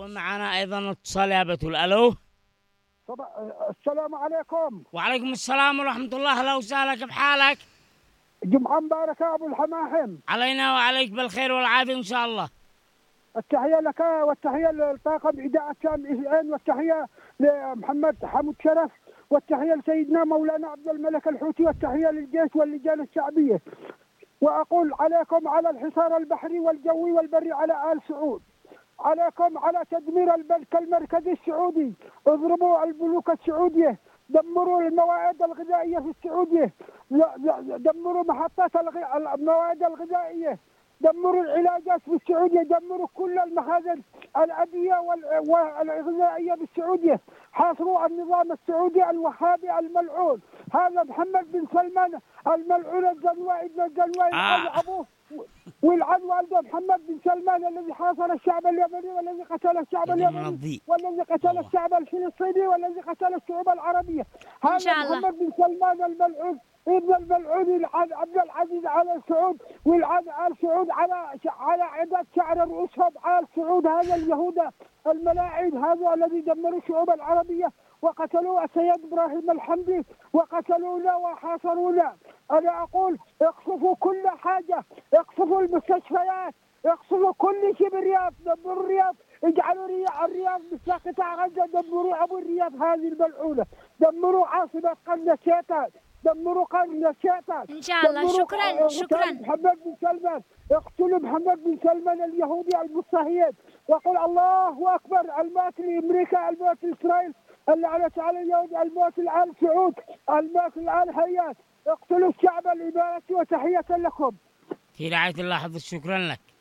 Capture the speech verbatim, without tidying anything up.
ومعنا أيضا اتصال يا بتول. ألو. صباح السلام عليكم. وعليكم السلام ورحمة الله. أهلا وسهلا، كيف حالك؟ جمعة مباركة أبو الحماحم. علينا وعليك بالخير والعافية إن شاء الله. التحية لك والتحية للطاقم إذاعة شام إذن، والتحية لمحمد حمود شرف، والتحية لسيدنا مولانا عبد الملك الحوثي، والتحية للجيش واللجان الشعبية. وأقول عليكم على الحصار البحري والجوي والبري على آل سعود، عليكم على تدمير البنك المركزي السعودي، اضربوا البنوك السعودية، دمروا المواد الغذائية في السعودية، دمروا محطات المواد الغذائية، دمروا العلاجات في السعودية، دمروا كل المخازن الأدوية والغذائية بالسعودية، حاصروا النظام السعودي الوهابي الملعون. هذا محمد بن سلمان الملعون الجنوائي ابن الجنوائي آه. أبوه والعن والده محمد بن سلمان الذي حاصر الشعب اليمني والذي قتل الشعب اليمني والذي قتل الشعب الفلسطيني والذي قتل الشعوب العربية. هذا محمد بن سلمان الملعون ابن الملعون عبد العزيز على سعود والعن آل سعود على على عدد شعر رؤوسهم آل سعود. هذا اليهود الملاعين هذا الذي دمروا الشعوب العربية وقتلوا السيد إبراهيم الحمدي وقتلونا وحاصرونا. أنا أقول اقصفوا كل حاجة، اقصفوا المستشفيات، اقصفوا كل شيء بالرياض، دمروا الرياض، اجعلوا الرياض مثل قطاع غزة، دمروا أبو الرياض هذه الملعونة، دمروا عاصمة قرن الشيطان، دمروا قرن الشيطان إن شاء الله. شكرا شكرا. محمد بن سلمان، اقتلوا محمد بن سلمان اليهودي المضطهد، وقل الله أكبر. الموت لأمريكا، الموت لإسرائيل، اللعنة على اليهود، الموت لآل سعود، الموت لآل هيات، اقتلوا الشعب الإماراتي. وتحية لكم. في رعاية الله حفظ. شكرا لك.